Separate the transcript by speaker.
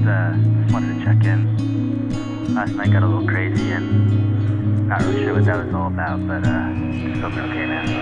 Speaker 1: just wanted to check in. Last night got a little crazy and not really sure what that was all about, but just hope you're okay, man.